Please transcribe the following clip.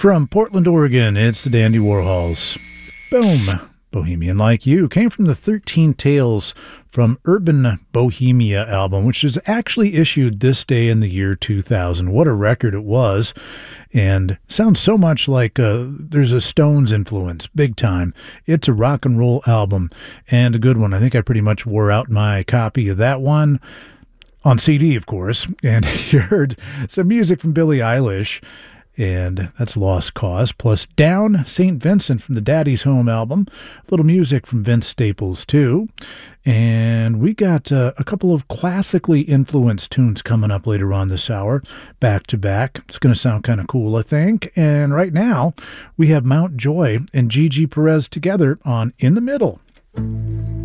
From Portland, Oregon, it's the Dandy Warhols. Boom. Bohemian Like You came from the 13 Tales from Urban Bohemia album, which is actually issued this day in the year 2000. What a record it was. And sounds so much like there's a Stones influence, big time. It's a rock and roll album and a good one. I think I pretty much wore out my copy of that one on CD, of course. And you heard some music from Billie Eilish, and that's Lost Cause, plus Down St. Vincent from the Daddy's Home album. A little music from Vince Staples, too. And we got a couple of classically influenced tunes coming up later on this hour, back to back. It's going to sound kind of cool, I think. And right now, we have Mount Joy and Gigi Perez together on In the Middle.